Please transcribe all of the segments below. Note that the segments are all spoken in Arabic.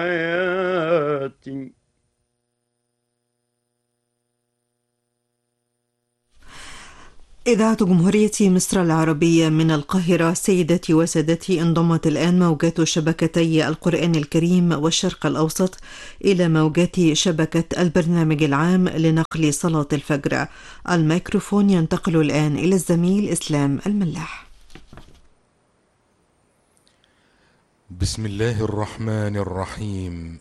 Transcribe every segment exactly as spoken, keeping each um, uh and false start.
حياتي. إذاعة جمهورية مصر العربية من القاهرة. سيداتي وسادتي، انضمت الآن موجات شبكتي القرآن الكريم والشرق الأوسط إلى موجات شبكة البرنامج العام لنقل صلاة الفجر. الميكروفون ينتقل الآن إلى الزميل إسلام الملاح. بسم الله الرحمن الرحيم.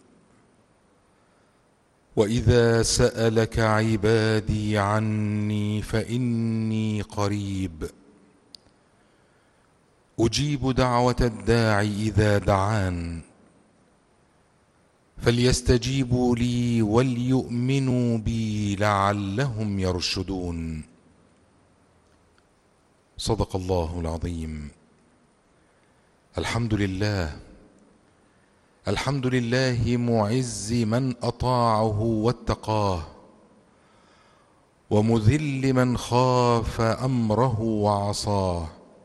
وإذا سألك عبادي عني فإني قريب أجيب دعوة الداع إذا دعان فليستجيبوا لي وليؤمنوا بي لعلهم يرشدون. صدق الله العظيم. الحمد لله، الحمد لله معز من أطاعه واتقاه، ومذل من خاف أمره وعصاه،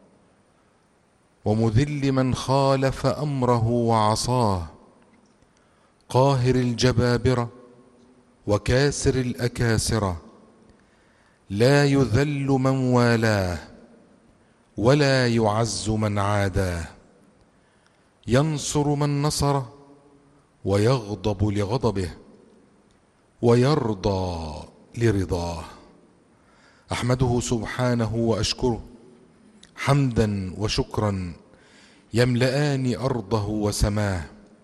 ومذل من خالف أمره وعصاه، قاهر الجبابرة وكاسر الأكاسرة، لا يذل من والاه ولا يعز من عاداه، ينصر من نصره ويغضب لغضبه ويرضى لرضاه. أحمده سبحانه وأشكره حمدا وشكرا يملآن أرضه وسماه،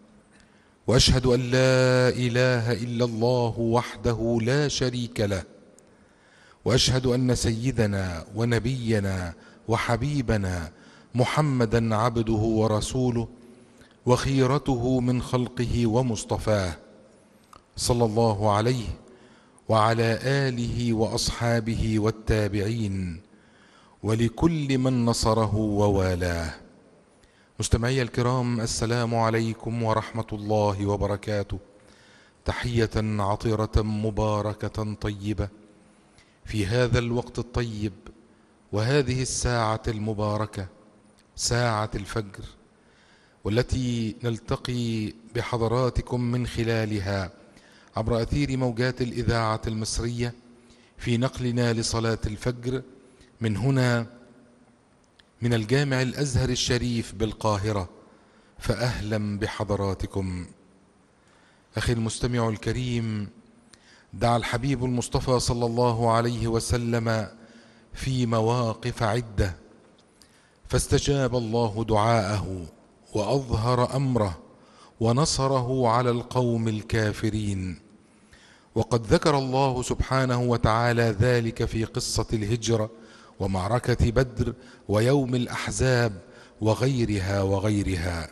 وأشهد أن لا إله إلا الله وحده لا شريك له، وأشهد أن سيدنا ونبينا وحبيبنا محمدا عبده ورسوله وخيرته من خلقه ومصطفاه، صلى الله عليه وعلى آله وأصحابه والتابعين ولكل من نصره ووالاه. مستمعي الكرام، السلام عليكم ورحمة الله وبركاته. تحية عطرة مباركة طيبة في هذا الوقت الطيب وهذه الساعة المباركة، ساعة الفجر، والتي نلتقي بحضراتكم من خلالها عبر أثير موجات الإذاعة المصرية في نقلنا لصلاة الفجر من هنا من الجامع الأزهر الشريف بالقاهرة. فأهلا بحضراتكم. أخي المستمع الكريم، دعا الحبيب المصطفى صلى الله عليه وسلم في مواقف عدة، فاستجاب الله دعاءه وأظهر أمره ونصره على القوم الكافرين. وقد ذكر الله سبحانه وتعالى ذلك في قصة الهجرة ومعركة بدر ويوم الأحزاب وغيرها وغيرها.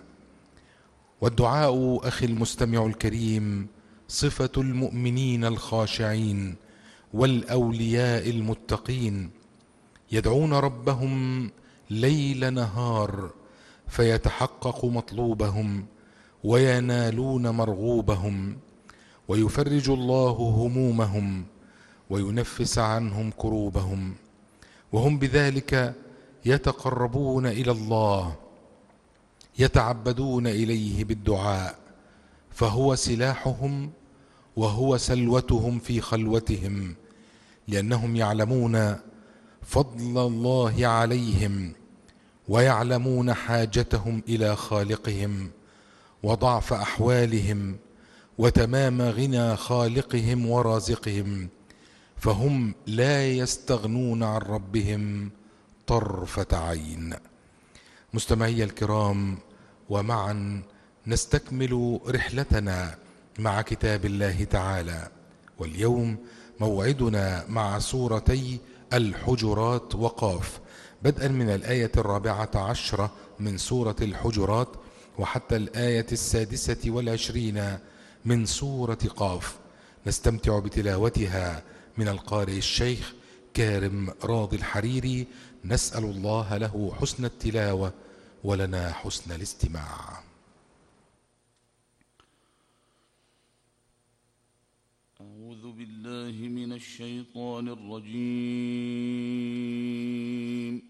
والدعاء أخي المستمع الكريم صفة المؤمنين الخاشعين والأولياء المتقين، يدعون ربهم ليل نهار فيتحقق مطلوبهم وينالون مرغوبهم، ويفرج الله همومهم وينفس عنهم كروبهم، وهم بذلك يتقربون إلى الله، يتعبدون إليه بالدعاء، فهو سلاحهم وهو سلوتهم في خلوتهم، لأنهم يعلمون فضل الله عليهم ويعلمون حاجتهم إلى خالقهم وضعف أحوالهم وتمام غنى خالقهم ورازقهم، فهم لا يستغنون عن ربهم طرفة عين. مستمعي الكرام، ومعا نستكمل رحلتنا مع كتاب الله تعالى، واليوم موعدنا مع سورتي الحجرات وقاف، بدءا من الآية الرابعة عشرة من سورة الحجرات وحتى الآية السادسة والعشرين من سورة قاف. نستمتع بتلاوتها من القارئ الشيخ كارم راضي الحريري، نسأل الله له حسن التلاوة ولنا حسن الاستماع. أعوذ بالله من الشيطان الرجيم.